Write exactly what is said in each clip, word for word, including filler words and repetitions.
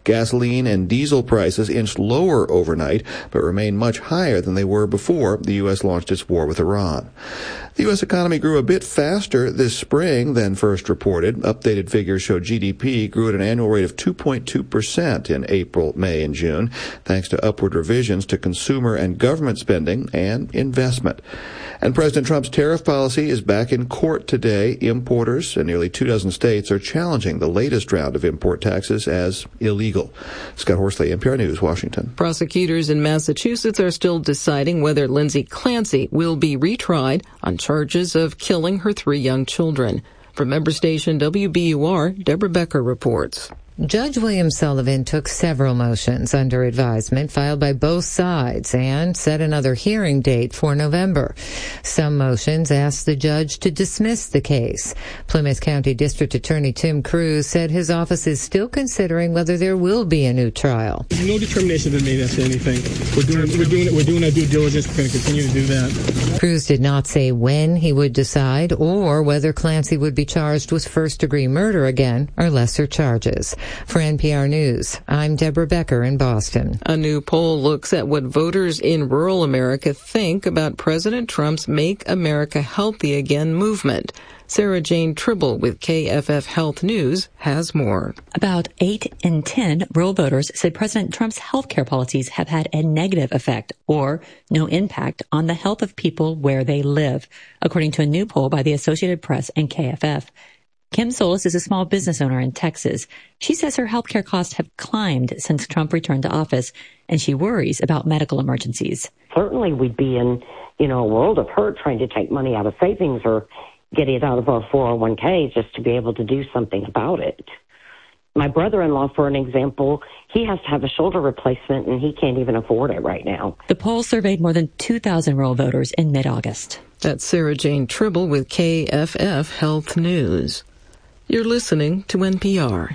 Gasoline and diesel prices inched lower overnight, but remain much higher than they were before the U S launched its war with Iran. The U S economy grew a bit faster this spring than first reported. Updated figures show G D P grew at an annual rate of two point two percent in April, May, and June, thanks to upward revisions to consumer and government spending and investment. And President Trump's tariff policy is back in court today. Importers in nearly two dozen states are challenging the latest round of import taxes as illegal. Scott Horsley, N P R News, Washington. Prosecutors in Massachusetts are still deciding whether Lindsay Clancy will be retried on charges of killing her three young children. From member station W B U R, Deborah Becker reports. Judge William Sullivan took several motions under advisement filed by both sides and set another hearing date for November. Some motions asked the judge to dismiss the case. Plymouth County District Attorney Tim Cruz said his office is still considering whether there will be a new trial. No determination has been made as to anything. We're doing, we're doing, we're doing our due diligence. We're going to continue to do that. Cruz did not say when he would decide or whether Clancy would be charged with first-degree murder again or lesser charges. For N P R News, I'm Deborah Becker in Boston. A new poll looks at what voters in rural America think about President Trump's Make America Healthy Again movement. Sarah Jane Tribble with K F F Health News has more. About eight in ten rural voters said President Trump's health care policies have had a negative effect or no impact on the health of people where they live, according to a new poll by the Associated Press and K F F. Kim Solis is a small business owner in Texas. She says her healthcare costs have climbed since Trump returned to office, and she worries about medical emergencies. Certainly we'd be in, you know, a world of hurt trying to take money out of savings or get it out of our four oh one k just to be able to do something about it. My brother-in-law, for an example, he has to have a shoulder replacement, and he can't even afford it right now. The poll surveyed more than two thousand rural voters in mid-August. That's Sarah Jane Tribble with K F F Health News. You're listening to N P R.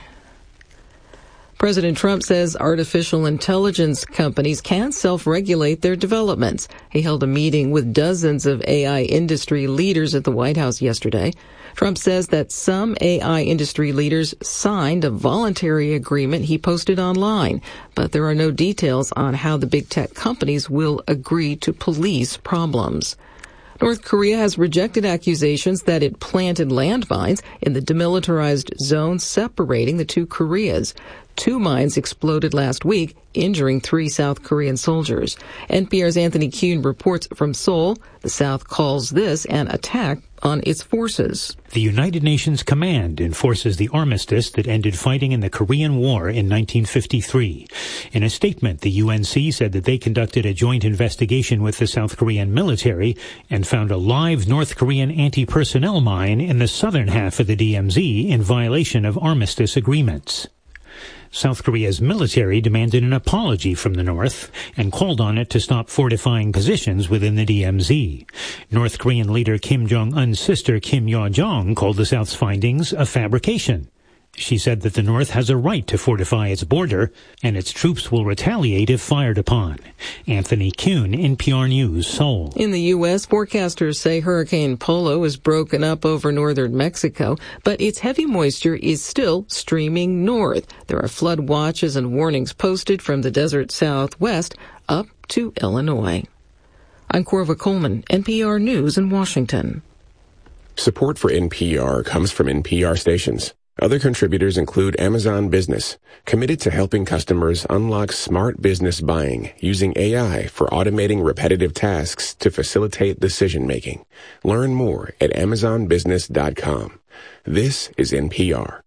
President Trump says artificial intelligence companies can't self-regulate their developments. He held a meeting with dozens of A I industry leaders at the White House yesterday. Trump says that some A I industry leaders signed a voluntary agreement he posted online, but there are no details on how the big tech companies will agree to police problems. North Korea has rejected accusations that it planted landmines in the demilitarized zone separating the two Koreas. Two mines exploded last week, injuring three South Korean soldiers. N P R's Anthony Kuhn reports from Seoul. The South calls this an attack on its forces. The United Nations Command enforces the armistice that ended fighting in the Korean War in nineteen fifty-three. In a statement, the U N C said that they conducted a joint investigation with the South Korean military and found a live North Korean anti-personnel mine in the southern half of the D M Z in violation of armistice agreements. South Korea's military demanded an apology from the North and called on it to stop fortifying positions within the D M Z. North Korean leader Kim Jong-un's sister Kim Yo-jong called the South's findings a fabrication. She said that the North has a right to fortify its border and its troops will retaliate if fired upon. Anthony Kuhn, N P R News, Seoul. In the U S, forecasters say Hurricane Polo is broken up over northern Mexico, but its heavy moisture is still streaming north. There are flood watches and warnings posted from the desert southwest up to Illinois. I'm Corva Coleman, N P R News in Washington. Support for N P R comes from N P R stations. Other contributors include Amazon Business, committed to helping customers unlock smart business buying using A I for automating repetitive tasks to facilitate decision-making. Learn more at amazon business dot com. This is N P R.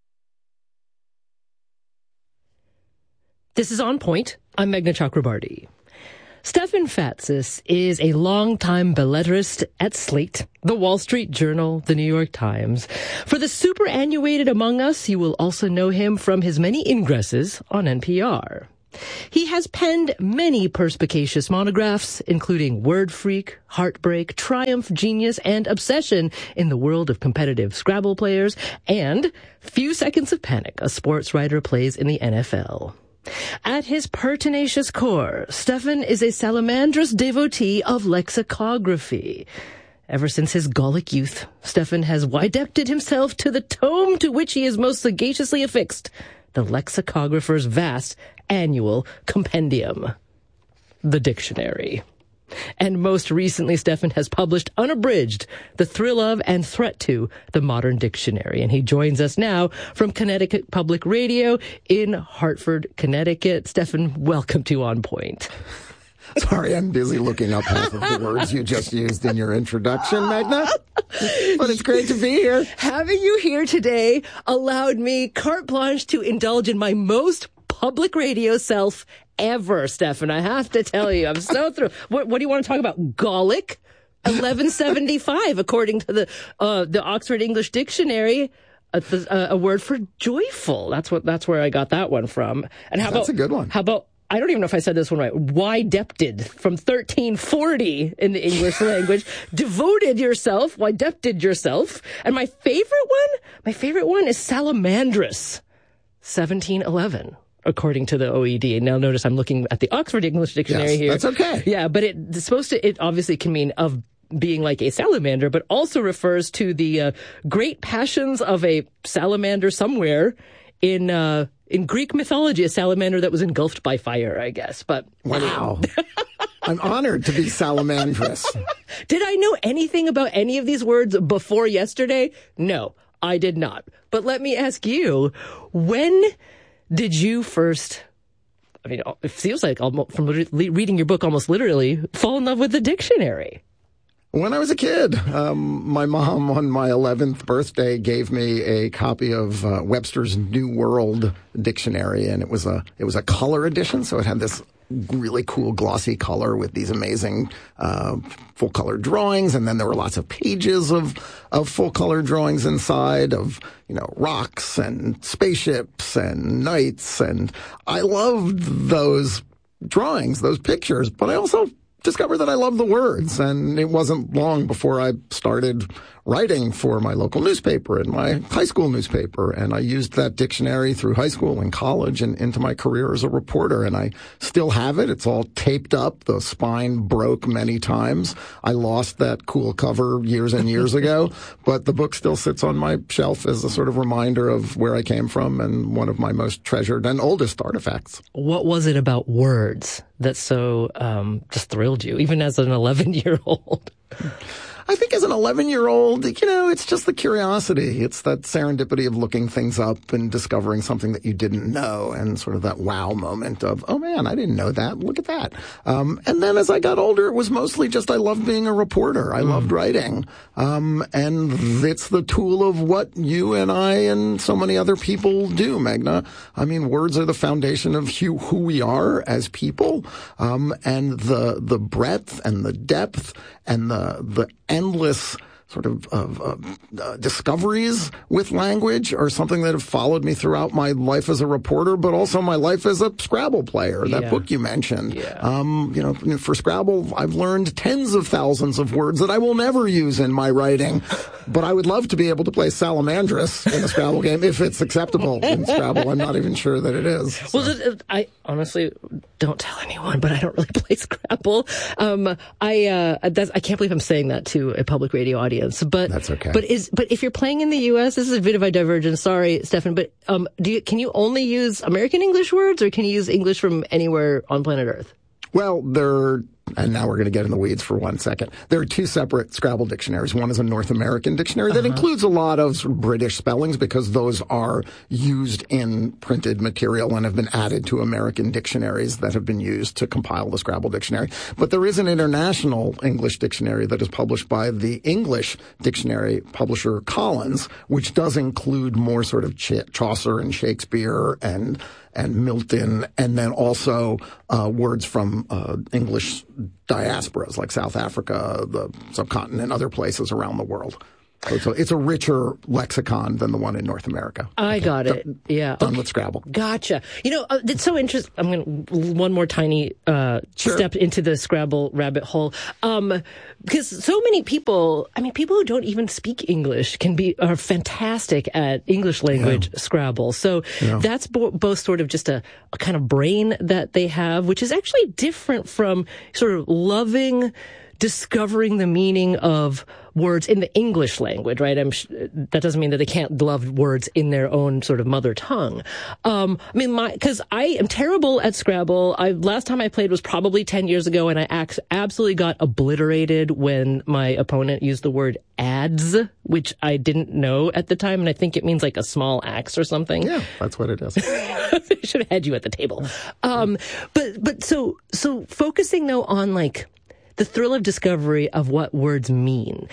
This is On Point. I'm Meghna Chakrabarti. Stefan Fatsis is a longtime bellettrist at Slate, The Wall Street Journal, The New York Times. For the superannuated among us, you will also know him from his many ingresses on N P R. He has penned many perspicacious monographs, including Word Freak, Heartbreak, Triumph, Genius, and Obsession in the world of competitive Scrabble players, and Few Seconds of Panic, a sports writer plays in the N F L. At his pertinacious core, Stefan is a salamandrous devotee of lexicography. Ever since his Gallic youth, Stefan has widected himself to the tome to which he is most sagaciously affixed, the lexicographer's vast annual compendium, the dictionary. And most recently, Stefan has published Unabridged, The Thrill of and Threat to the Modern Dictionary. And he joins us now from Connecticut Public Radio in Hartford, Connecticut. Stefan, welcome to On Point. Sorry, I'm busy looking up half of the words you just used in your introduction, Magna. But it's great to be here. Having you here today allowed me carte blanche to indulge in my most public radio self ever, Stefan. I have to tell you, I'm so thrilled. What, what do you want to talk about? Gallic? eleven seventy-five, according to the uh, the Oxford English Dictionary. A, a, a word for joyful. That's what. That's where I got that one from. And how that's about a good one. How about? I don't even know if I said this one right. Wiedepted from thirteen forty in the English language. Devoted yourself. Wiedepted yourself. And my favorite one. My favorite one is salamandrous. seventeen eleven. According to the O E D. And now notice I'm looking at the Oxford English Dictionary yes, here. That's okay. Yeah, but it, it's supposed to, it obviously can mean of being like a salamander, but also refers to the uh, great passions of a salamander somewhere in uh, in Greek mythology, a salamander that was engulfed by fire, I guess. But wow. I'm honored to be salamandrous. Did I know anything about any of these words before yesterday? No, I did not. But let me ask you, when did you first, I mean, it feels like almost, from reading your book almost literally, fall in love with the dictionary? When I was a kid, um, my mom on my eleventh birthday gave me a copy of uh, Webster's New World Dictionary, and it was a it was a color edition, so it had this really cool glossy color with these amazing uh, full color drawings, and then there were lots of pages of of full color drawings inside of, you know, rocks and spaceships and knights, and I loved those drawings, those pictures, but I also discovered that I love the words, and it wasn't long before I started writing for my local newspaper and my high school newspaper, and I used that dictionary through high school and college and into my career as a reporter, and I still have it. It's all taped up. The spine broke many times. I lost that cool cover years and years ago, but the book still sits on my shelf as a sort of reminder of where I came from and one of my most treasured and oldest artifacts. What was it about words that so um, just thrilled you, even as an eleven-year-old? I think as an eleven-year-old, you know, it's just the curiosity. It's that serendipity of looking things up and discovering something that you didn't know, and sort of that wow moment of, oh man, I didn't know that. Look at that. Um, and then as I got older, it was mostly just I loved being a reporter. I mm. loved writing. Um, and it's the tool of what you and I and so many other people do, Magna. I mean, words are the foundation of who, who we are as people. Um, and the, the breadth and the depth and the, the endless sort of, of uh, uh, discoveries with language are something that have followed me throughout my life as a reporter, but also my life as a Scrabble player, that yeah. book you mentioned. Yeah. Um, you know, for Scrabble, I've learned tens of thousands of words that I will never use in my writing, but I would love to be able to play Salamandrous in a Scrabble game if it's acceptable in Scrabble. I'm not even sure that it is. So. Well, I honestly don't tell anyone, but I don't really play Scrabble. Um, I, uh, that's, I can't believe I'm saying that to a public radio audience. But that's okay. But is but if you're playing in the U S, this is a bit of a divergence. Sorry, Stefan, but um, do you, can you only use American English words, or can you use English from anywhere on planet Earth? Well, there. And now we're going to get in the weeds for one second. There are two separate Scrabble dictionaries. One is a North American dictionary that uh-huh. includes a lot of sort of British spellings because those are used in printed material and have been added to American dictionaries that have been used to compile the Scrabble dictionary. But there is an international English dictionary that is published by the English dictionary publisher Collins, which does include more sort of Ch- Chaucer and Shakespeare and and Milton, and then also uh, words from uh, English diasporas like South Africa, the subcontinent, other places around the world. So it's a, it's a richer lexicon than the one in North America. I got D- it. Yeah. Done okay. with Scrabble. Gotcha. You know, uh, it's so interesting. I'm going to one more tiny uh, sure. step into the Scrabble rabbit hole. Um, because so many people, I mean, people who don't even speak English can be, are fantastic at English language yeah. Scrabble. So yeah. that's bo- both sort of just a, a kind of brain that they have, which is actually different from sort of loving discovering the meaning of words in the English language, right? I'm sh- that doesn't mean that they can't love words in their own sort of mother tongue. Um, I mean, my because I am terrible at Scrabble. I last time I played was probably ten years ago, and I ac- absolutely got obliterated when my opponent used the word ads, which I didn't know at the time, and I think it means like a small axe or something. Yeah, that's what it is. They should have had you at the table. Um, but but so so focusing though on like the thrill of discovery of what words mean.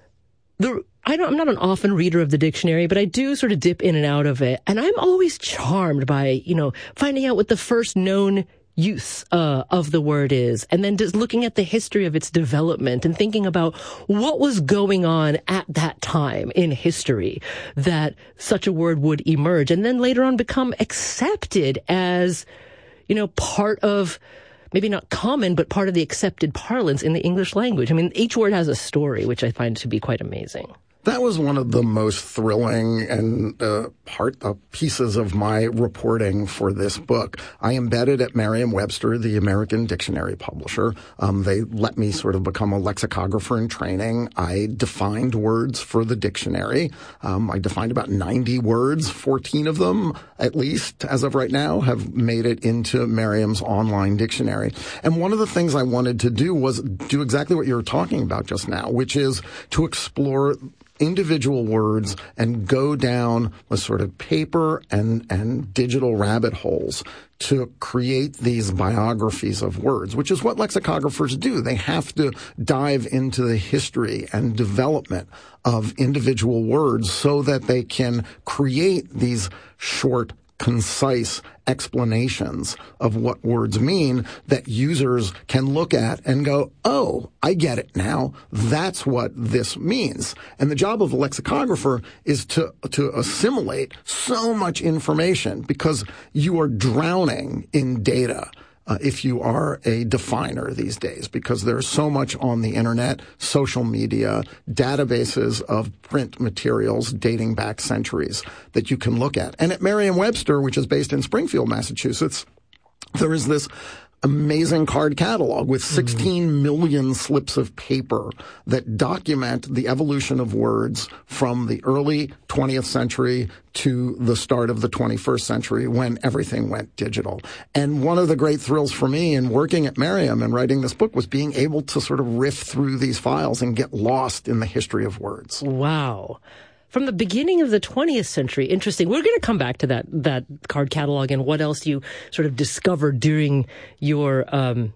The I don't, I'm not an often reader of the dictionary, but I do sort of dip in and out of it, and I'm always charmed by you know finding out what the first known use uh, of the word is, and then just looking at the history of its development and thinking about what was going on at that time in history that such a word would emerge and then later on become accepted as, you know, part of maybe not common, but part of the accepted parlance in the English language. I mean, each word has a story, which I find to be quite amazing. That was one of the most thrilling and uh, part uh, pieces of my reporting for this book. I embedded at Merriam-Webster, the American dictionary publisher. Um, they let me sort of become a lexicographer in training. I defined words for the dictionary. Um, I defined about ninety words. fourteen of them, at least, as of right now, have made it into Merriam's online dictionary. And one of the things I wanted to do was do exactly what you were talking about just now, which is to explore individual words and go down the sort of paper and, and digital rabbit holes to create these biographies of words, which is what lexicographers do. They have to dive into the history and development of individual words so that they can create these short, concise explanations of what words mean that users can look at and go, oh, I get it now. That's what this means. And the job of a lexicographer is to, to assimilate so much information because you are drowning in data. Uh, if you are a definer these days, because there's so much on the internet, social media, databases of print materials dating back centuries that you can look at. And at Merriam-Webster, which is based in Springfield, Massachusetts, there is this amazing card catalog with sixteen million slips of paper that document the evolution of words from the early twentieth century to the start of the twenty-first century when everything went digital. And one of the great thrills for me in working at Merriam and writing this book was being able to sort of riff through these files and get lost in the history of words. Wow. From the beginning of the twentieth century, interesting. We're going to come back to that that card catalog and what else you sort of discovered during your um,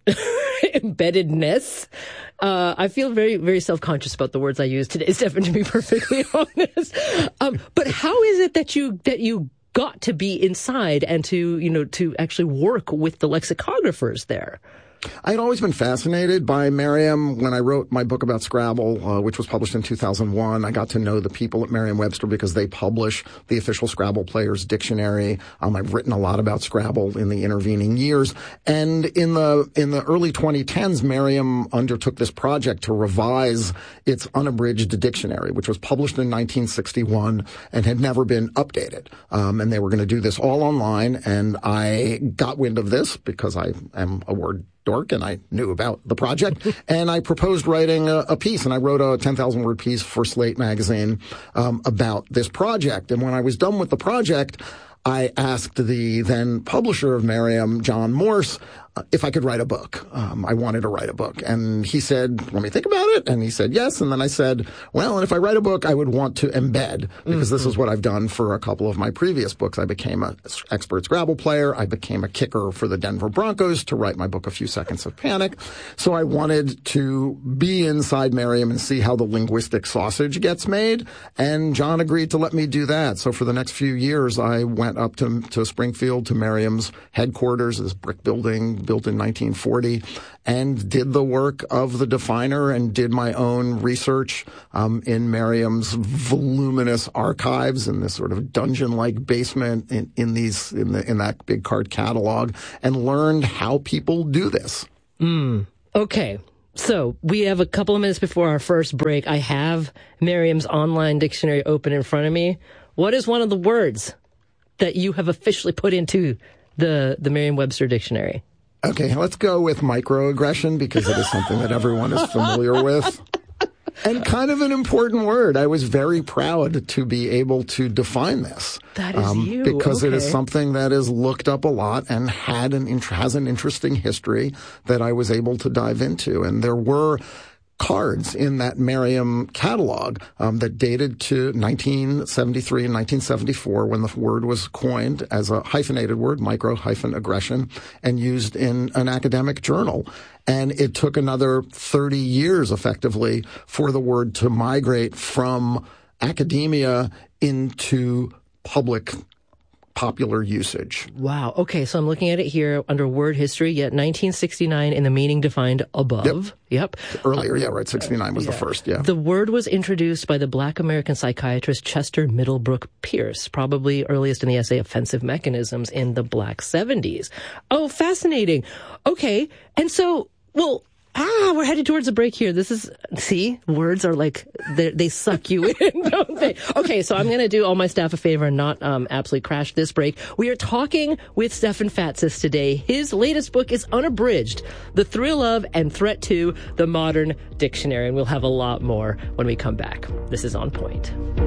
embeddedness. Uh, I feel very, very self-conscious about the words I use today, Stefan, to be perfectly honest. Um, but how is it that you that you got to be inside and to you know to actually work with the lexicographers there? I had always been fascinated by Merriam. When I wrote my book about Scrabble, uh, which was published in two thousand one, I got to know the people at Merriam-Webster because they publish the official Scrabble Players Dictionary. Um, I've written a lot about Scrabble in the intervening years. And in the in the early twenty tens, Merriam undertook this project to revise its unabridged dictionary, which was published in nineteen sixty-one and had never been updated. Um, and they were going to do this all online. And I got wind of this because I am a word dork and I knew about the project, and I proposed writing a, a piece, and I wrote a ten thousand word piece for Slate magazine um, about this project. And when I was done with the project, I asked the then publisher of Merriam, John Morse, uh, if I could write a book. Um, I wanted to write a book. And he said, let me think about it. And he said, yes. And then I said, well, and if I write a book, I would want to embed, because mm-hmm. this is what I've done for a couple of my previous books. I became an expert Scrabble player. I became a kicker for the Denver Broncos to write my book, A Few Seconds of Panic. So I wanted to be inside Merriam and see how the linguistic sausage gets made. And John agreed to let me do that. So for the next few years, I went up to, to Springfield, to Merriam's headquarters, this brick building built in nineteen forty, and did the work of the definer and did my own research um, in Merriam's voluminous archives in this sort of dungeon-like basement in, in these in the in that big card catalog, and learned how people do this. Mm. Okay. So we have a couple of minutes before our first break. I have Merriam's online dictionary open in front of me. What is one of the words that you have officially put into the, the Merriam-Webster dictionary? Okay, let's go with microaggression, because it is something that everyone is familiar with. And kind of an important word. I was very proud to be able to define this. That is um, you. Because okay. it is something that is looked up a lot and had an int- has an interesting history that I was able to dive into. And there were cards in that Merriam catalog um, that dated to nineteen seventy-three and nineteen seventy-four when the word was coined as a hyphenated word, micro hyphen aggression, and used in an academic journal. And it took another thirty years effectively for the word to migrate from academia into public popular usage. Wow. Okay, so I'm looking at it here under word history, yet nineteen sixty-nine in the meaning defined above. Yep. yep. Earlier, yeah, right. sixty-nine was uh, the yeah. first, yeah. The word was introduced by the Black American psychiatrist Chester Middlebrook Pierce, probably earliest in the essay Offensive Mechanisms in the Black seventies. Oh, fascinating. Okay, and so, well, Ah, we're headed towards a break here. This is, see, words are like, they suck you in, don't they? Okay, so I'm going to do all my staff a favor and not um, absolutely crash this break. We are talking with Stefan Fatsis today. His latest book is Unabridged, The Thrill of and Threat to the Modern Dictionary. And we'll have a lot more when we come back. This is On Point.